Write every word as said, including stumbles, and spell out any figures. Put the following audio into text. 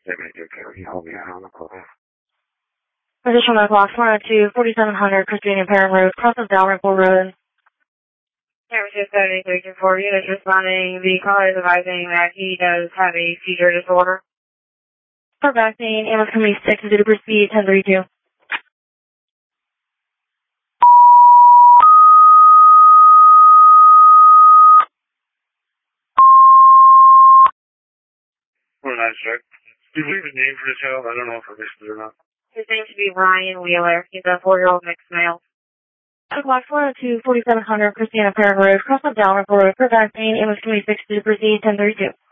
seventy-two, can you hold me out on the call? Additional medical box one oh two, forty-seven hundred Christina Perrin Road, cross of Dalrymple Road. San Francisco seventy-three two four units responding. The caller is advising that he does have a seizure disorder. For vaccine, ambulance committee six due to proceed ten thirty-two. Well, that's right. Do you leave a name for this child? I don't know if I missed it or not. His name should be Ryan Wheeler. He's a four-year-old mixed male. Medical box one oh two, forty-seven hundred Christina Perrin Road, cross of Dalrymple Road. For vaccine, ambulance committee six due to proceed ten thirty-two.